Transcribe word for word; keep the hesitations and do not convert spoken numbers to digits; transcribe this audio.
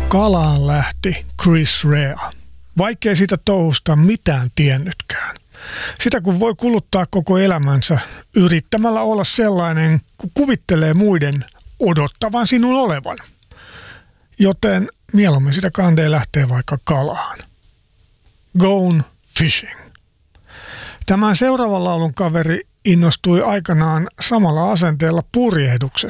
Kalaan lähti Chris Rea, vaikkei siitä touhusta mitään tiennytkään. Sitä kun voi kuluttaa koko elämänsä yrittämällä olla sellainen, kun kuvittelee muiden odottavan sinun olevan. Joten mieluummin sitä kandee lähtee vaikka kalaan. Gone fishing. Tämän seuraavan laulun kaveri innostui aikanaan samalla asenteella purjehduksesta.